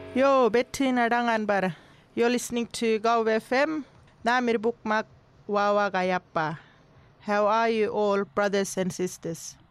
Yo, Betty Nadangan bar. You're listening to Go FM. Namir Bukmak Wawa Gayappa. How are you all, brothers and sisters?